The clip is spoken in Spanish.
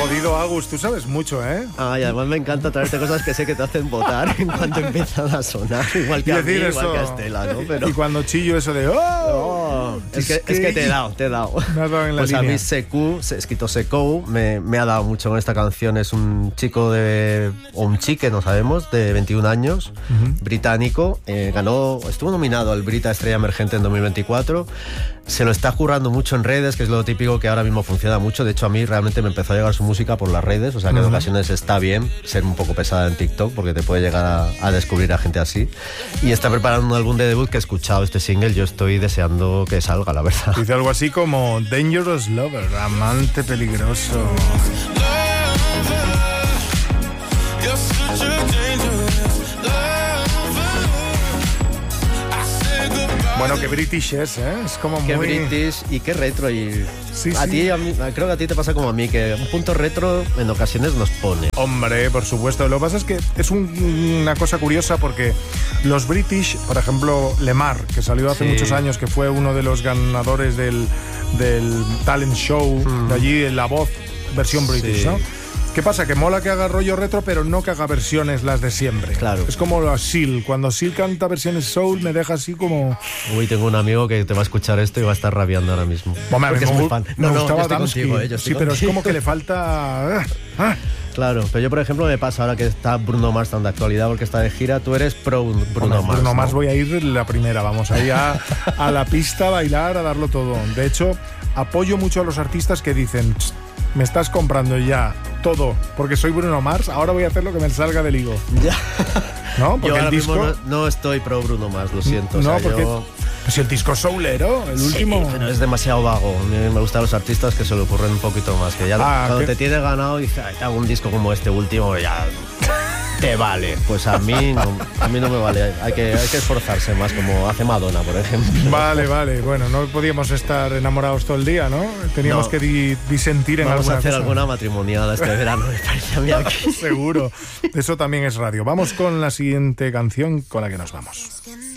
Jodido, Agus, tú sabes mucho, ¿eh? Y además me encanta traerte cosas que sé que te hacen votar en cuanto empiezan a sonar. Igual que a mí, igual que a Estela, ¿no? Pero... Y cuando chillo eso de es que te he dado. Me has dado en la pues línea. a mí Sekou, escrito Sekou, me ha dado mucho con esta canción. Es un chico o un chique, no sabemos, de 21 años, británico. Estuvo nominado al Brit Estrella Emergente en 2024. Se lo está currando mucho en redes, que es lo típico que ahora mismo funciona mucho. De hecho, a mí realmente me empezó a llegar su música por las redes, o sea que en ocasiones está bien ser un poco pesada en TikTok porque te puede llegar a descubrir a gente así. Y está preparando un álbum de debut que he escuchado este single, yo estoy deseando que salga, la verdad. Dice algo así como Dangerous Lover, amante peligroso. Bueno, qué british es, ¿eh? Es como qué muy... british y qué retro. Y sí, a mí, creo que a ti te pasa como a mí, que un punto retro en ocasiones nos pone. Hombre, por supuesto. Lo que pasa es que es una cosa curiosa porque los british, por ejemplo, Lemar, que salió hace muchos años, que fue uno de los ganadores del talent show de allí, La Voz, versión british, ¿no? ¿Qué pasa? Que mola que haga rollo retro, pero no que haga versiones las de siempre. Claro. Es como Seal. Cuando Seal canta versiones soul, me deja así como... Uy, tengo un amigo que te va a escuchar esto y va a estar rabiando ahora mismo. Porque es muy fan. Me gustaba Damsky. Sí, pero es como que le falta... Claro, pero yo, por ejemplo, me pasa ahora que está Bruno Mars tan de actualidad porque está de gira. Tú eres pro Bruno Mars. Bruno Mars, ¿no? Voy a ir la primera, vamos ahí a la pista, a bailar, a darlo todo. De hecho, apoyo mucho a los artistas que dicen... Me estás comprando ya todo porque soy Bruno Mars, ahora voy a hacer lo que me salga del higo. Ya. ¿No? Porque yo ahora el disco... mismo no estoy pro Bruno Mars, lo siento. No, o sea, porque si el disco es soulero, el último... pero es demasiado vago. A mí me gustan los artistas que se le ocurren un poquito más. Que ya cuando te tienes ganado, dices, te hago un disco como este último, ya... te vale. Pues a mí no me vale. Hay que esforzarse más, como hace Madonna, por ejemplo. Vale. Bueno, no podíamos estar enamorados todo el día, ¿no? Teníamos que disentir en alguna cosa. Vamos a hacer alguna matrimoniada este verano, me parece a mí aquí. Seguro. Eso también es radio. Vamos con la siguiente canción con la que nos vamos.